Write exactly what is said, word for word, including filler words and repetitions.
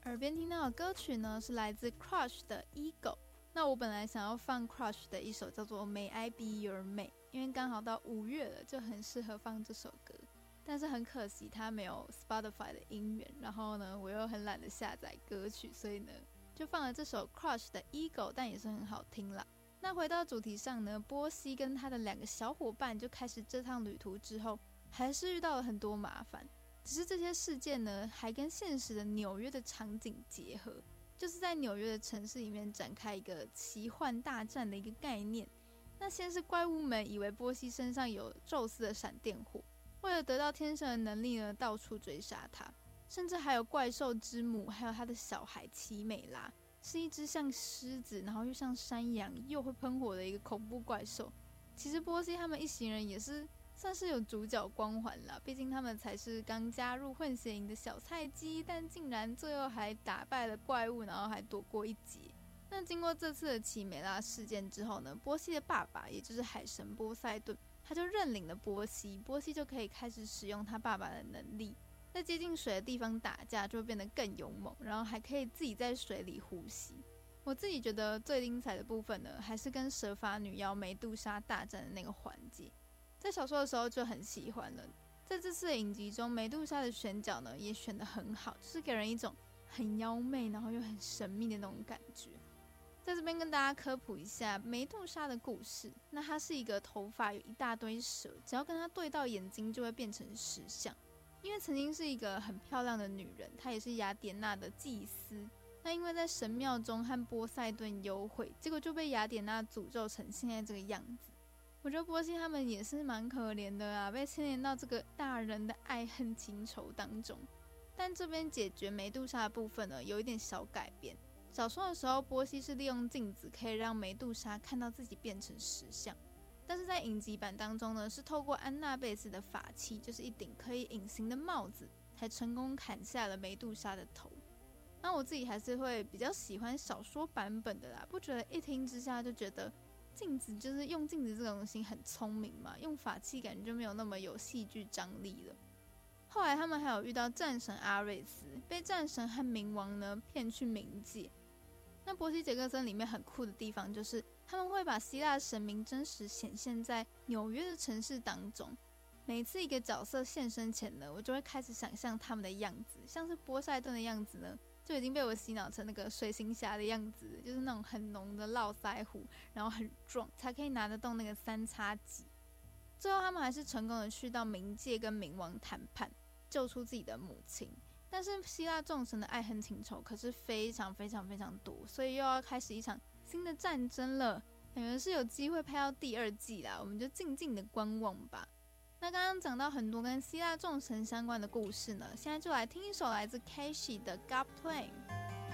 耳边听到的歌曲呢是来自 Crush 的 Ego。 那我本来想要放 Crush 的一首叫做 May I Be Your May， 因为刚好到五月了，就很适合放这首歌，但是很可惜它没有 Spotify 的音源，然后呢我又很懒得下载歌曲，所以呢就放了这首 Crush 的 Ego， 但也是很好听啦。那回到主题上呢，波西跟他的两个小伙伴就开始这趟旅途之后，还是遇到了很多麻烦，只是这些事件呢还跟现实的纽约的场景结合，就是在纽约的城市里面展开一个奇幻大战的一个概念。那先是怪物们以为波西身上有宙斯的闪电火，为了得到天生的能力呢，到处追杀他，甚至还有怪兽之母还有他的小孩奇美拉，是一只像狮子然后又像山羊又会喷火的一个恐怖怪兽。其实波西他们一行人也是算是有主角光环啦，毕竟他们才是刚加入混血营的小菜鸡，但竟然最后还打败了怪物，然后还躲过一劫。那经过这次的奇美拉事件之后呢，波西的爸爸也就是海神波塞顿，他就认领了波西，波西就可以开始使用他爸爸的能力，在接近水的地方打架就会变得更勇猛，然后还可以自己在水里呼吸。我自己觉得最精彩的部分呢，还是跟蛇发女妖梅杜莎大战的那个环节，在小说的时候就很喜欢了。在这次的影集中，梅杜莎的选角呢也选得很好，就是给人一种很妖媚然后又很神秘的那种感觉。在这边跟大家科普一下梅杜莎的故事，那她是一个头发有一大堆蛇，只要跟她对到眼睛就会变成石像。因为曾经是一个很漂亮的女人，她也是雅典娜的祭司，那因为在神庙中和波塞顿幽会，结果就被雅典娜诅咒成现在这个样子。我觉得波西他们也是蛮可怜的啊，被牵连到这个大人的爱恨情仇当中。但这边解决梅杜莎的部分呢，有一点小改变。小说的时候，波西是利用镜子可以让梅杜莎看到自己变成石像，但是在影集版当中呢，是透过安娜贝斯的法器，就是一顶可以隐形的帽子，才成功砍下了梅杜莎的头。那我自己还是会比较喜欢小说版本的啦，不觉得一听之下就觉得镜子就是用镜子这个东西很聪明嘛，用法器感觉就没有那么有戏剧张力了。后来他们还有遇到战神阿瑞斯，被战神和冥王呢骗去冥界。那波西·杰克森里面很酷的地方就是他们会把希腊神明真实显现在纽约的城市当中。每次一个角色现身前呢，我就会开始想象他们的样子，像是波塞顿的样子呢就已经被我洗脑成那个水行侠的样子，就是那种很浓的络腮胡，然后很壮，才可以拿得动那个三叉戟。最后他们还是成功的去到冥界跟冥王谈判，救出自己的母亲。但是希腊众神的爱恨情仇可是非常非常非常多，所以又要开始一场新的战争了，感觉是有机会拍到第二季啦，我们就静静的观望吧。那刚刚讲到很多跟希腊众神相关的故事呢，现在就来听一首来自 Kashi 的 God Plan。